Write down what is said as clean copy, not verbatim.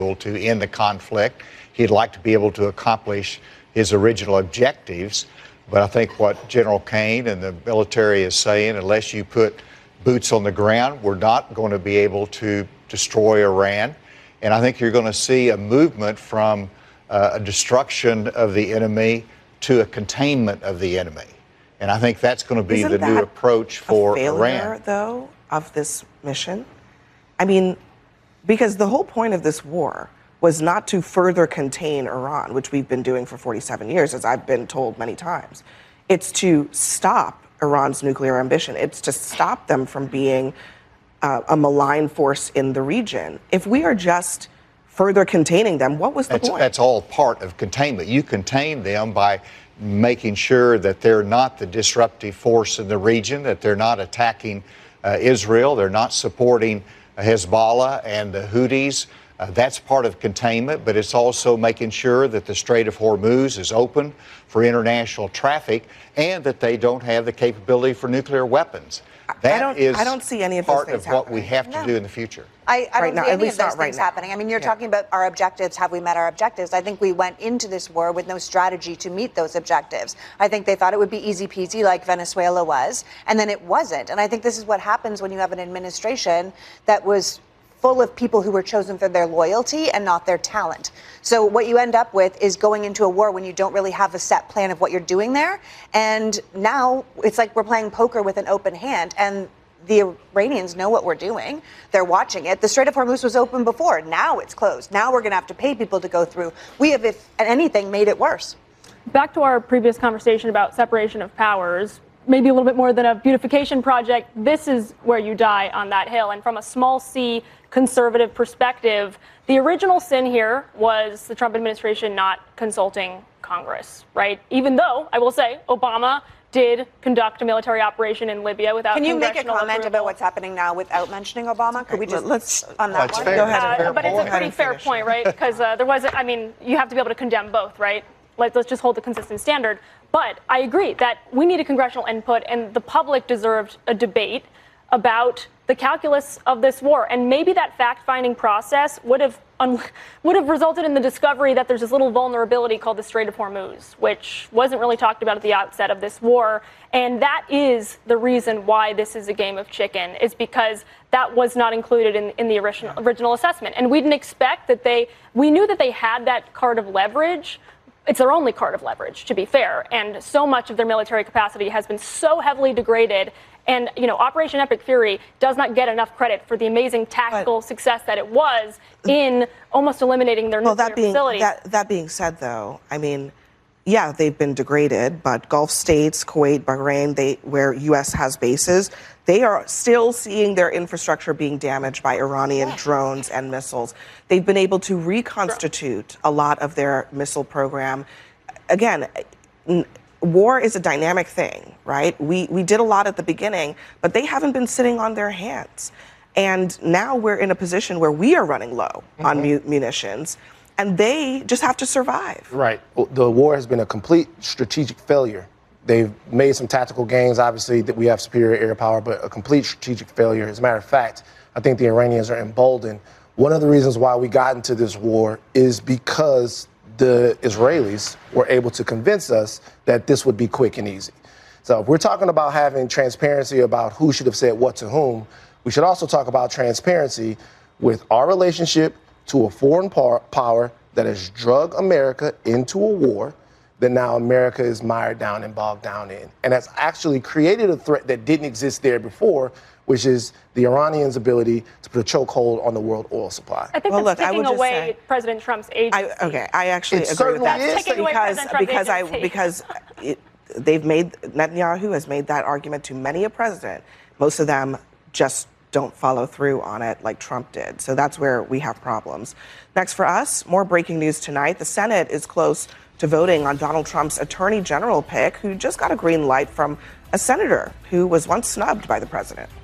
to end the conflict. He'd like to be able to accomplish his original objectives. But I think what General Kane and the military is saying, unless you put boots on the ground, we're not going to be able to destroy Iran. And I think you're going to see a movement from a destruction of the enemy to a containment of the enemy. And I think that's going to be the new approach for Iran. Though, of this mission? I mean, because the whole point of this war was not to further contain Iran, which we've been doing for 47 years, as I've been told many times. It's to stop Iran's nuclear ambition. It's to stop them from being a malign force in the region. If we are just further containing them, what was the point? That's all part of containment. You contain them by making sure that they're not the disruptive force in the region, that they're not attacking Israel, they're not supporting Hezbollah and the Houthis. That's part of containment, but it's also making sure that the Strait of Hormuz is open for international traffic and that they don't have the capability for nuclear weapons. I don't see any of those part things of what we have to do in the future. I don't see any of those things happening. I mean, you're talking about our objectives. Have we met our objectives? I think we went into this war with no strategy to meet those objectives. I think they thought it would be easy peasy like Venezuela was, and then it wasn't. And I think this is what happens when you have an administration that was full of people who were chosen for their loyalty and not their talent. So what you end up with is going into a war when you don't really have a set plan of what you're doing there. And now it's like we're playing poker with an open hand. And the Iranians know what we're doing. They're watching it. The Strait of Hormuz was open before. Now it's closed. Now we're going to have to pay people to go through. We have, if anything, made it worse. Back to our previous conversation about separation of powers. Maybe a little bit more than a beautification project. This is where you die on that hill. And from a small c conservative perspective, the original sin here was the Trump administration not consulting Congress, right? Even though, I will say, Obama did conduct a military operation in Libya without Can you make a comment approval. About what's happening now without mentioning Obama? Could we just let's on that one? Fair. Go ahead. But it's a pretty fair point, right? Because there wasn't. I mean, you have to be able to condemn both, right? Let's just hold the consistent standard. But I agree that we needed congressional input, and the public deserved a debate about the calculus of this war. And maybe that fact-finding process would have resulted in the discovery that there's this little vulnerability called the Strait of Hormuz, which wasn't really talked about at the outset of this war. And that is the reason why this is a game of chicken, is because that was not included in the original assessment. And we didn't expect that we knew that they had that card of leverage. It's their only card of leverage, to be fair. And so much of their military capacity has been so heavily degraded. And, you know, Operation Epic Fury does not get enough credit for the amazing tactical success that it was in almost eliminating their nuclear facilities. That being said, though, I mean, yeah, they've been degraded, but Gulf states, Kuwait, Bahrain, where U.S. has bases, they are still seeing their infrastructure being damaged by Iranian drones and missiles. They've been able to reconstitute a lot of their missile program. Again, war is a dynamic thing, right? We did a lot at the beginning, but they haven't been sitting on their hands. And now we're in a position where we are running low on munitions, and they just have to survive. Right. The war has been a complete strategic failure. They've made some tactical gains, obviously, that we have superior air power, but a complete strategic failure. As a matter of fact, I think the Iranians are emboldened. One of the reasons why we got into this war is because the Israelis were able to convince us that this would be quick and easy. So if we're talking about having transparency about who should have said what to whom, we should also talk about transparency with our relationship to a foreign power that has drug America into a war that now America is mired down and bogged down in. And that's actually created a threat that didn't exist there before, which is the Iranians' ability to put a chokehold on the world oil supply. I think that's taking away President Trump's agency. I actually agree with that. Because Netanyahu has made that argument to many a president. Most of them just don't follow through on it like Trump did. So that's where we have problems. Next for us, more breaking news tonight. The Senate is close to voting on Donald Trump's attorney general pick, who just got a green light from a senator who was once snubbed by the president.